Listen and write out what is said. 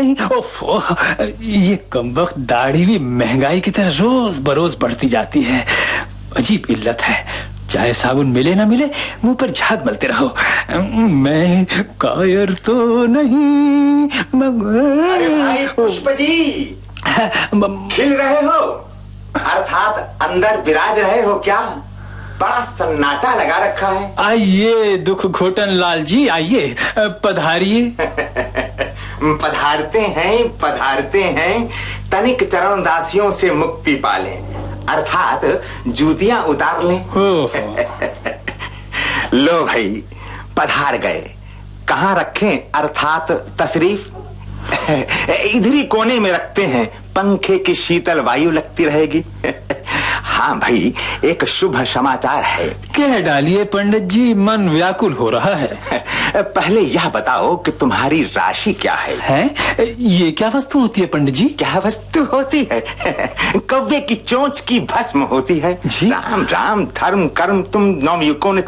नहीं। ओफो, ये कमबख्त दाढ़ी भी महंगाई की तरह रोज बरोज बढ़ती जाती है। अजीब इल्लत है, चाहे साबुन मिले ना मिले मुंह पर झाग मलते रहो। मैं कायर तो नहीं मगर। अरे भाई पुष्प जी, खिल रहे हो अर्थात अंदर विराज रहे हो क्या? बड़ा सन्नाटा लगा रखा है। आइए दुख घोटन लाल जी, आइए पधारिए। पधारते हैं तनिक चरण दासियों से मुक्ति पालें, अर्थात जूतियां उतार लें। लो भाई पधार गए। कहाँ रखें अर्थात तशरीफ? इधरी कोने में रखते हैं, पंखे की शीतल वायु लगती रहेगी। हाँ भाई, एक शुभ समाचार है। कह डालिए पंडित जी, मन व्याकुल हो रहा है। पहले यह बताओ कि तुम्हारी राशि क्या है? ये क्या वस्तु होती है पंडित जी? क्या वस्तु होती है? कौवे की चोंच की भस्म होती है। राम राम, धर्म कर्म तुम नवयुवकों ने